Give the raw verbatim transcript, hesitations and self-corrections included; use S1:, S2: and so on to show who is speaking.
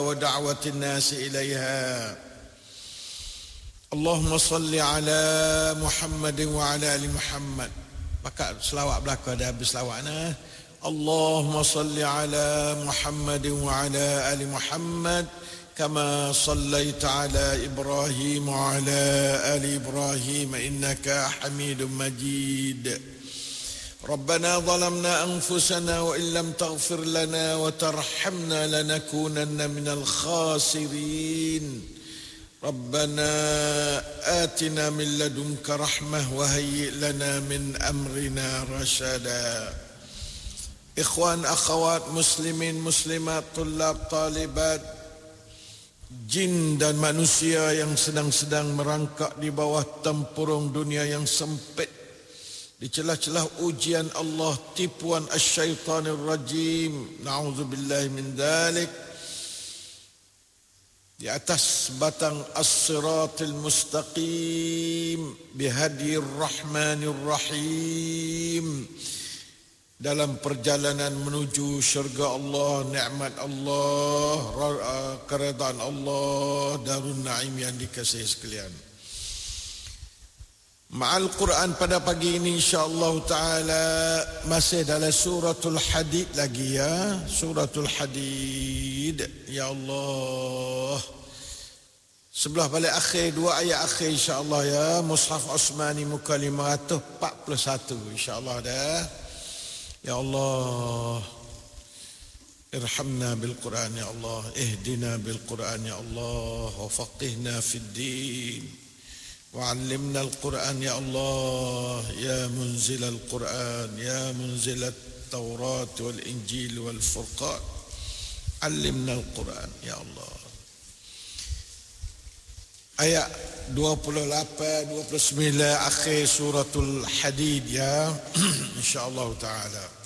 S1: ودعوة الناس إليها. اللهم صل على محمد وعلى آل محمد. Maka selawat belaka dah habis selawatnya. Allahumma salli ala Muhammad wa ala ali Muhammad kama sallaita ala Ibrahim wa ala ali Ibrahim innaka Hamidum Majid. ربنا ظلمنا أنفسنا وإن لم تغفر لنا وترحمنا لنكونن من الخاسرين. ربنا آتنا من لدنك رحمة وهيئ لنا من أمرنا رشدا. إخوان أخوات مسلمين مسlimat طلاب طالبات, jin dan manusia yang sedang-sedang merangkak di bawah tempurung dunia yang sempit, di celah-celah ujian Allah, tipuan asy-syaitanir rajim, na'udzubillahi min dzalik, di atas batang as-siratil mustaqim bihadiyir rahmanir rahim, dalam perjalanan menuju syurga Allah, nikmat Allah, keredaan Allah, darun naim yang dikasihi sekalian. Ma'al Quran pada pagi ini insya-Allah taala masih dalam suratul Hadid lagi ya, suratul Hadid. Ya Allah, sebelah balik akhir, dua ayat akhir insya-Allah ya, Mushaf Osmani muka lima ratus empat puluh satu insya-Allah dah. Ya Allah, irhamna bil Quran ya Allah, ihdina bil Quran ya Allah, wa faqihna fid din. وعلمنا القرآن يا الله يا منزل القرآن يا منزل التوراة والإنجيل والفرقان علمنا القرآن يا الله. Ayat dua puluh lapan dua puluh sembilan akhir suratul Hadid ya, insyaallah taala.